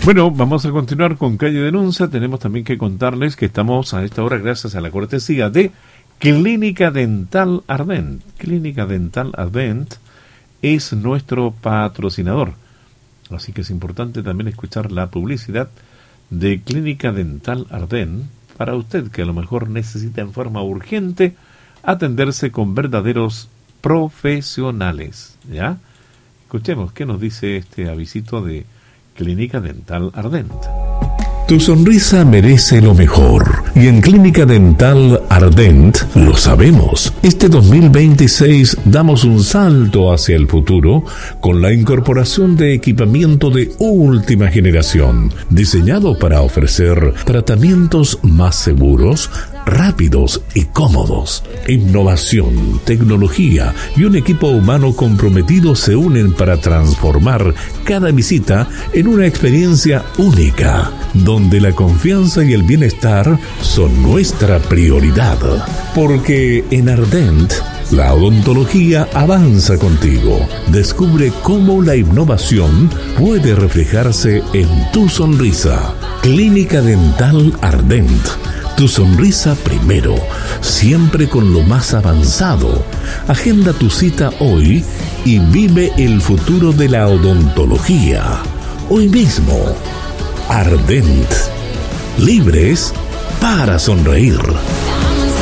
Bueno, vamos a continuar con Calle Denuncia. Tenemos también que contarles que estamos a esta hora gracias a la cortesía de Clínica Dental Ardent. Clínica Dental Ardent es nuestro patrocinador. Así que es importante también escuchar la publicidad de Clínica Dental Ardent para usted que a lo mejor necesita en forma urgente atenderse con verdaderos profesionales. ¿Ya? Escuchemos qué nos dice este avisito de Clínica Dental Ardent. Tu sonrisa merece lo mejor y en Clínica Dental Ardent lo sabemos. Este 2026 damos un salto hacia el futuro con la incorporación de equipamiento de última generación, diseñado para ofrecer tratamientos más seguros, rápidos y cómodos. Innovación, tecnología y un equipo humano comprometido se unen para transformar cada visita en una experiencia única, donde la confianza y el bienestar son nuestra prioridad. Porque en Ardent, la odontología avanza contigo. Descubre cómo la innovación puede reflejarse en tu sonrisa. Clínica Dental Ardent. Tu sonrisa primero, siempre con lo más avanzado. Agenda tu cita hoy y vive el futuro de la odontología. Hoy mismo. Ardent. Libres para sonreír.